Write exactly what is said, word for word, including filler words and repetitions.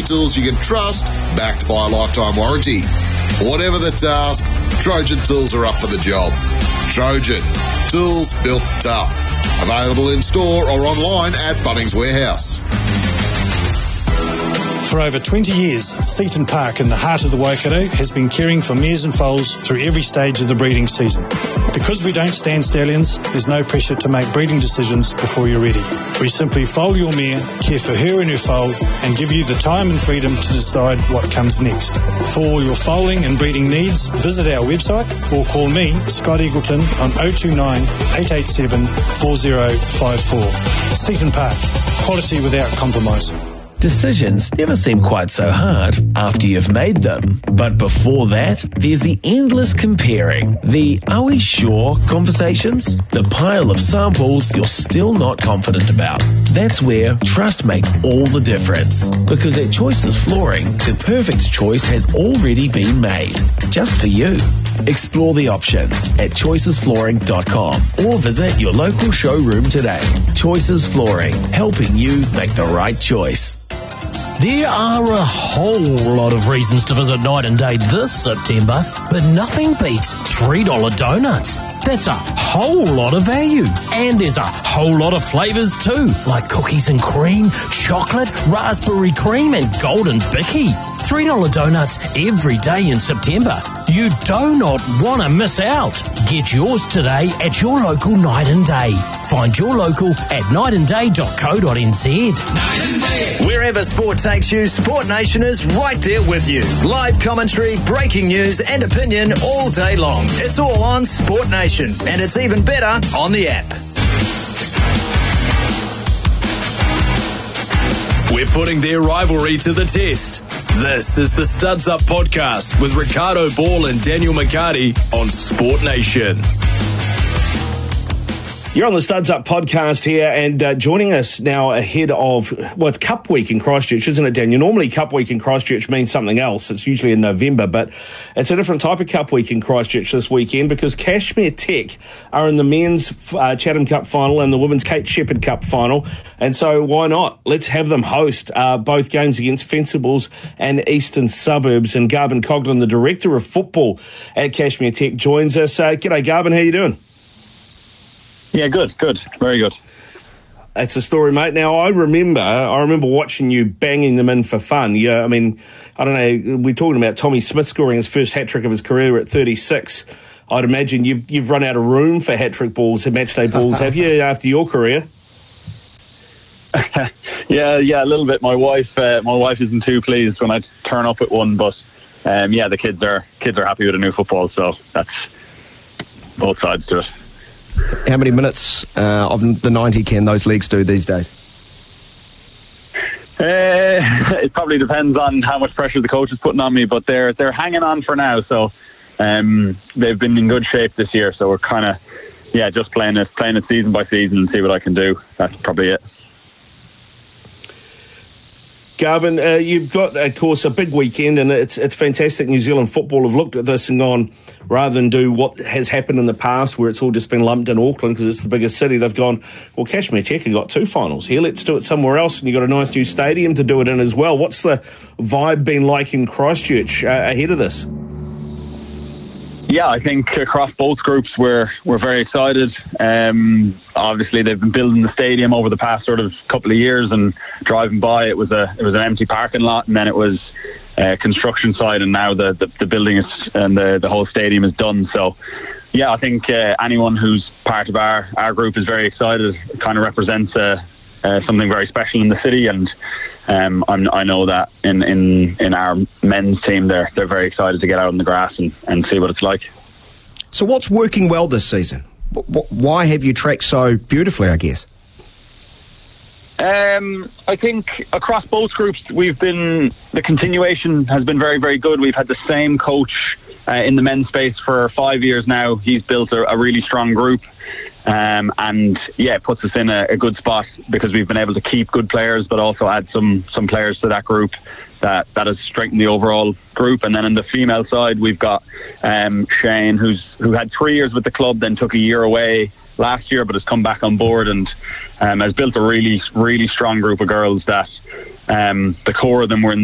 tools you can trust, backed by a lifetime warranty. Whatever the task, Trojan Tools are up for the job. Trojan, tools built tough. Available in store or online at Bunnings Warehouse. For over twenty years, Seaton Park in the heart of the Waikato has been caring for mares and foals through every stage of the breeding season. Because we don't stand stallions, there's no pressure to make breeding decisions before you're ready. We simply foal your mare, care for her and her foal, and give you the time and freedom to decide what comes next. For all your foaling and breeding needs, visit our website or call me, Scott Eagleton, on oh two nine, eight eight seven, four oh five four. Seaton Park, quality without compromise. Decisions never seem quite so hard after you've made them. But before that, there's the endless comparing. The "are we sure" conversations. The pile of samples you're still not confident about. That's where trust makes all the difference. Because at Choices Flooring, the perfect choice has already been made. Just for you. Explore the options at choices flooring dot com or visit your local showroom today. Choices Flooring, helping you make the right choice. There are a whole lot of reasons to visit Night and Day this September, but nothing beats three dollar donuts. That's a whole lot of value. And there's a whole lot of flavours too, like cookies and cream, chocolate, raspberry cream and golden bicky. three dollar donuts every day in September. You do not want to miss out. Get yours today at your local Night and Day. Find your local at night and day dot co dot n z. Night and Day. Wherever sport takes you, Sport Nation is right there with you. Live commentary, breaking news and opinion all day long. It's all on Sport Nation, and it's even better on the app. We're putting their rivalry to the test. This is the Studs Up Podcast with Ricardo Ball and Daniel McCarty on Sport Nation. You're on the Studs Up Podcast here, and uh, joining us now ahead of, well, it's Cup Week in Christchurch, isn't it, Daniel? Normally Cup Week in Christchurch means something else. It's usually in November, but it's a different type of Cup Week in Christchurch this weekend because Cashmere Tech are in the men's uh, Chatham Cup final and the women's Kate Shepherd Cup final, and so why not? Let's have them host uh, both games against Fencibles and Eastern Suburbs, and Garbin Coughlin, the Director of Football at Cashmere Tech, joins us. Uh, g'day, Garbin, how you doing? Yeah, good, good, very good. That's the story, mate. Now, I remember, I remember watching you banging them in for fun. Yeah, I mean, I don't know. We're talking about Tommy Smith scoring his first hat trick of his career at thirty-six. I'd imagine you've you've run out of room for hat trick balls, match day balls, have you? After your career? yeah, yeah, a little bit. My wife, uh, my wife isn't too pleased when I turn up at one, but um, yeah, the kids are kids are happy with a new football, so that's both sides to it. How many minutes uh, of the ninety can those legs do these days? Uh, it probably depends on how much pressure the coach is putting on me, but they're they're hanging on for now. So um, they've been in good shape this year. So we're kind of yeah just playing it playing it season by season and see what I can do. That's probably it. Garbin, uh, you've got, of course, a big weekend, and it's it's fantastic. New Zealand football have looked at this and gone, rather than do what has happened in the past where it's all just been lumped in Auckland because it's the biggest city, they've gone, well, Cashmere Tech have got two finals here, let's do it somewhere else, and you've got a nice new stadium to do it in as well. What's the vibe been like in Christchurch uh, ahead of this? Yeah, I think across both groups we're we're very excited. Um, obviously, they've been building the stadium over the past sort of couple of years, and driving by, it was a it was an empty parking lot, and then it was uh, construction site, and now the, the, the building is and the the whole stadium is done. So, yeah, I think uh, anyone who's part of our, our group is very excited. It kind of represents uh, uh, something very special in the city, and Um, I'm, I know that in, in, in our men's team, they're they're very excited to get out on the grass and, and see what it's like. So what's working well this season? W- why have you tracked so beautifully, I guess? Um, I think across both groups, we've been the continuation has been very, very good. We've had the same coach uh, in the men's space for five years now. He's built a, a really strong group. Um, and yeah, it puts us in a, a good spot because we've been able to keep good players, but also add some some players to that group that, that has strengthened the overall group. And then on the female side, we've got um, Shane, who's who had three years with the club, then took a year away last year, but has come back on board and um, has built a really, really strong group of girls that um, the core of them were in